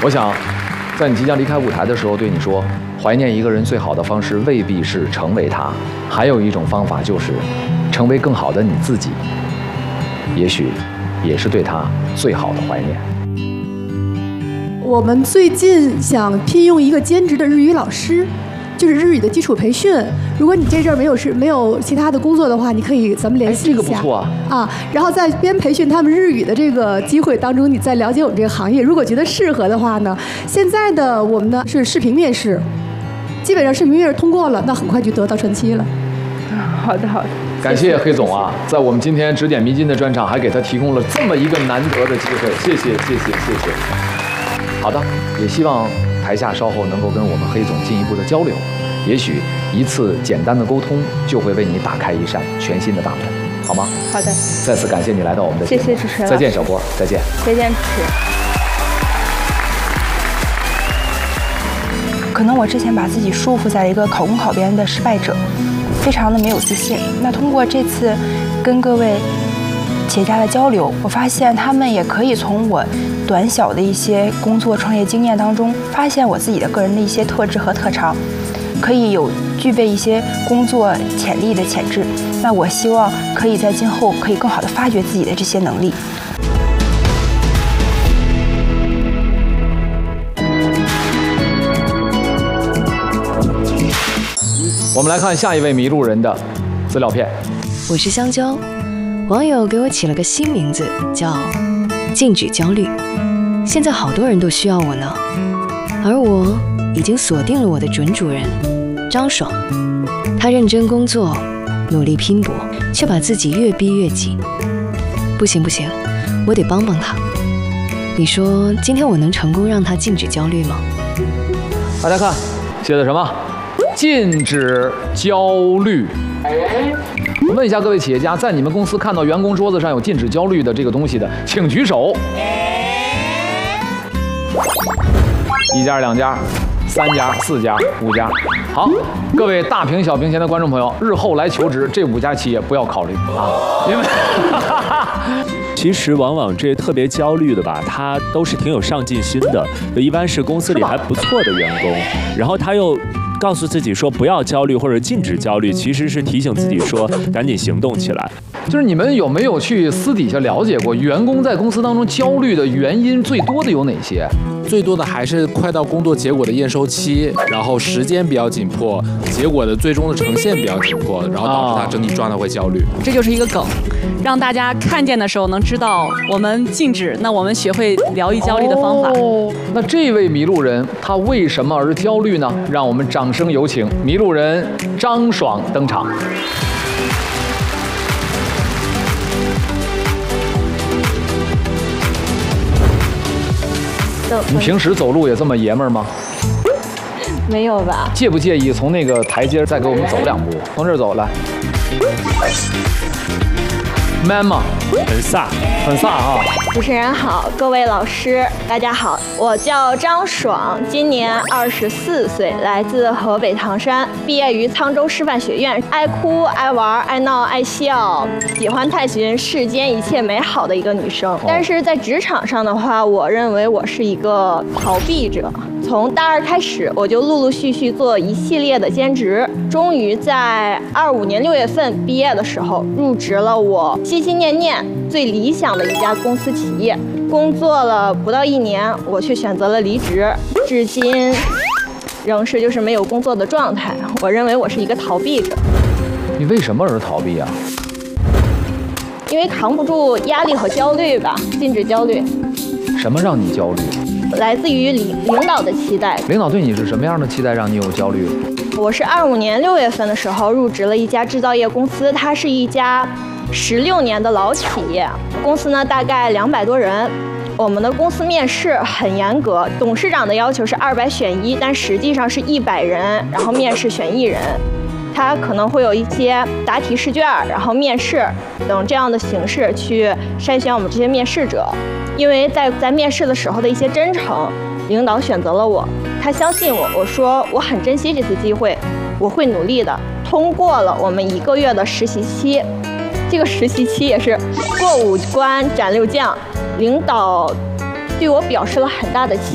我想，在你即将离开舞台的时候，对你说，怀念一个人最好的方式未必是成为他，还有一种方法就是成为更好的你自己，也许也是对他最好的怀念。 我们最近想聘用一个兼职的日语老师，就是日语的基础培训。如果你这阵儿没有其他的工作的话，你可以咱们联系一下。 这个不错啊。 然后在边培训他们日语的这个机会当中，你再了解我们这个行业。如果觉得适合的话呢，现在的我们呢是视频面试，基本上视频面试通过了，那很快就得到传期了。 好的好的。 感谢黑总啊，在我们今天指点迷津的专场，还给他提供了这么一个难得的机会，谢谢。好的，也希望台下稍后能够跟我们黑总进一步的交流，也许一次简单的沟通就会为你打开一扇全新的大门，好吗？ 好的。 再次感谢你来到我们的节目， 谢谢主持人。 再见，小波，再见。 再见，主持人。可能我之前把自己束缚在了一个考公考编的失败者，非常的没有自信。那通过这次跟各位企业家的交流，我发现他们也可以从我短小的一些工作创业经验当中，发现我自己的个人的一些特质和特长，可以具备一些工作潜力的潜质。那我希望可以在今后可以更好的发掘自己的这些能力。 我们来看下一位迷路人的资料片。 我是香蕉，网友给我起了个新名字，叫禁止焦虑。现在好多人都需要我呢，而我已经锁定了我的准主人张爽。他认真工作，努力拼搏，却把自己越逼越紧。不行，我得帮帮他。你说今天我能成功让他禁止焦虑吗？ 大家看，写的什么？禁止焦虑。我问一下各位企业家，在你们公司看到员工桌子上有禁止焦虑的这个东西的，请举手。1家、2家、3家、4家、5家。好，各位大屏小屏前的观众朋友，日后来求职，这5家企业不要考虑啊，因为其实往往这些特别焦虑的吧，他都是挺有上进心的，一般是公司里还不错的员工，然后他又告诉自己说不要焦虑或者禁止焦虑，其实是提醒自己说赶紧行动起来。 就是你们有没有去私底下了解过，员工在公司当中焦虑的原因最多的有哪些？ 最多的还是快到工作结果的验收期，然后时间比较紧迫，结果的最终的呈现比较紧迫，然后导致他整体状态会焦虑。 这就是一个梗，让大家看见的时候能知道我们禁止，那我们学会疗愈焦虑的方法。 那这位迷路人他为什么而焦虑呢？让我们掌声有请迷路人张爽登场。你平时走路也这么爷们儿吗？ 没有吧？ 介不介意从那个台阶再给我们走2步？从这儿走来。man 吗？ 很飒啊！ 主持人好，各位老师大家好，我叫张爽，今年24岁，来自河北唐山，毕业于沧州师范学院，爱哭爱玩爱闹爱笑，喜欢探寻世间一切美好的一个女生。但是在职场上的话，我认为我是一个逃避者。从大2开始，我就陆陆续续做一系列的兼职，终于在25年6月份毕业的时候，入职了我心心念念最理想的一家公司企业。工作了不到1年，我却选择了离职，至今仍是就是没有工作的状态。我认为我是一个逃避者。 你为什么而逃避啊？ 因为扛不住压力和焦虑吧，禁止焦虑。 什么让你焦虑？ 来自于领导的期待。 领导对你是什么样的期待让你有焦虑？ 我是25年6月份的时候入职了一家制造业公司，它是一家16年的老企业，公司呢大概200多人。我们的公司面试很严格，董事长的要求是200选1，但实际上是100人，然后面试选1人。他可能会有一些答题试卷，然后面试等这样的形式去筛选我们这些面试者。因为在面试的时候的一些真诚，领导选择了我，他相信我，我说我很珍惜这次机会，我会努力的。通过了我们1个月的实习期，这个实习期也是过5关斩6将，领导对我表示了很大的期